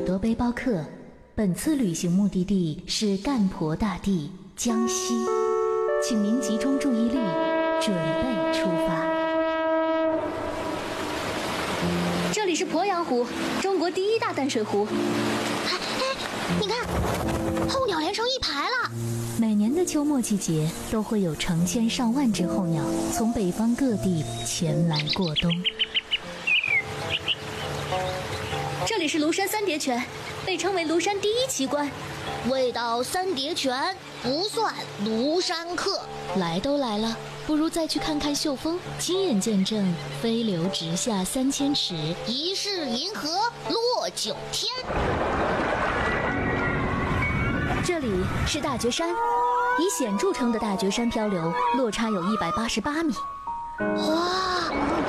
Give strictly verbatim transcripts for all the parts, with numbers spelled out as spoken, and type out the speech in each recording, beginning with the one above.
多背包客，本次旅行目的地是干婆大地江西，请您集中注意力，准备出发。 这里是鄱阳湖，中国第一大淡水湖。 哎哎，你看，候鸟连成一排了。 每年的秋末季节，都会有成千上万只候鸟从北方各地前来过冬。 这里是庐山三叠泉，被称为庐山第一奇观。 未到三叠泉，不算庐山客。 来都来了，不如再去看看秀峰，亲眼见证飞流直下三千尺， 疑是银河落九天。 这里是大觉山，以险著称的大觉山漂流落差有一百八十八米。 哇，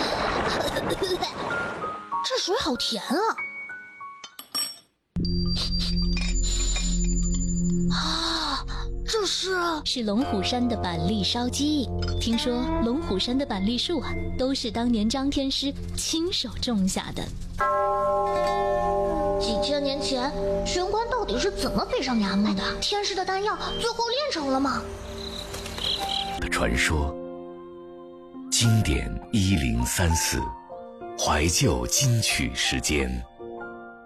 这水好甜啊！啊，这是是龙虎山的板栗烧鸡。听说龙虎山的板栗树啊，都是当年张天师亲手种下的。 几千年前，玄关到底是怎么飞上衙门的？天师的丹药最后炼成了吗？ 的传说，经典一零三四，怀旧金曲时间。